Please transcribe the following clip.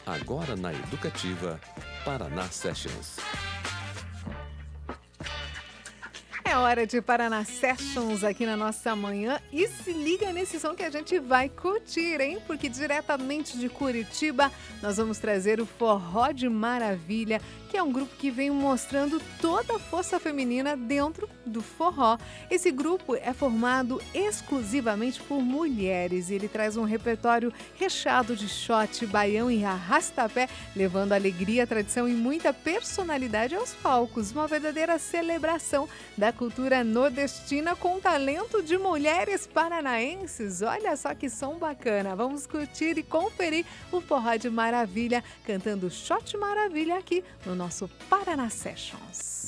Agora na Educativa, Paraná Sessions. É hora de Paraná Sessions aqui na nossa manhã e se liga nesse som que a gente vai curtir, hein? Porque diretamente de Curitiba nós vamos trazer o Forró de Maravilha, que é um grupo que vem mostrando toda a força feminina dentro do forró. Esse grupo é formado exclusivamente por mulheres e ele traz um repertório recheado de shot, baião e arrastapé, levando alegria, tradição e muita personalidade aos palcos. Uma verdadeira celebração da cultura nordestina com talento de mulheres paranaenses. Olha só que som bacana. Vamos curtir e conferir o Forró de Maravilha, cantando Shot Maravilha aqui no nosso Paraná Sessions.